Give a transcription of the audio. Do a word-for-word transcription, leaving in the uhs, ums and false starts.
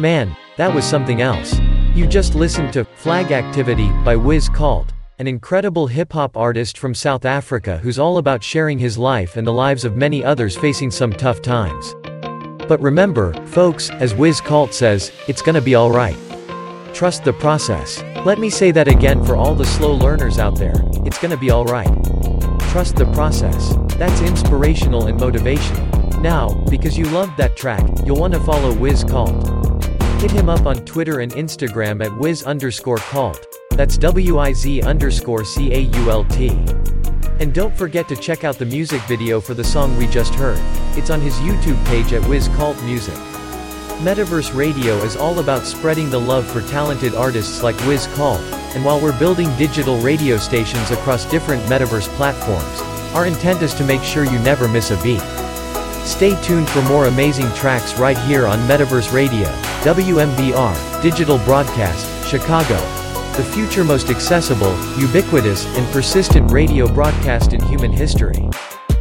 Man, that was something else. You just listened to Flag Activity by Wiz Khalift, an incredible hip-hop artist from South Africa who's all about sharing his life and the lives of many others facing some tough times. But remember, folks, as Wiz Khalift says, it's gonna be alright. Trust the process. Let me say that again for all the slow learners out there, it's gonna be alright. Trust the process. That's inspirational and motivational. Now, because you loved that track, you'll want to follow Wiz Khalift. Hit him up on Twitter and Instagram at Wiz underscore Khalift. That's W I Z underscore C A U L T. And don't forget to check out the music video for the song we just heard. It's on his YouTube page at Wiz Khalift Music. Metaverse Radio is all about spreading the love for talented artists like Wiz Khalift, and while we're building digital radio stations across different metaverse platforms, our intent is to make sure you never miss a beat. Stay tuned for more amazing tracks right here on Metaverse Radio, W M B R, Digital Broadcast, Chicago. The future most accessible, ubiquitous, and persistent radio broadcast in human history.